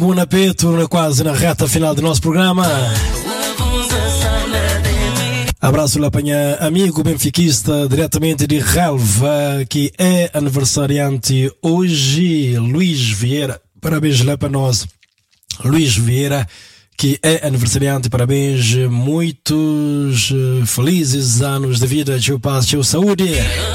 Una Peto, quase na reta final do nosso programa. Abraço lá para amigo benfiquista diretamente de Relva, que é aniversariante hoje, Luís Vieira. Parabéns lá para nós, Luís Vieira, que é aniversariante. Parabéns, muitos felizes anos de vida, teu paz, teu saúde.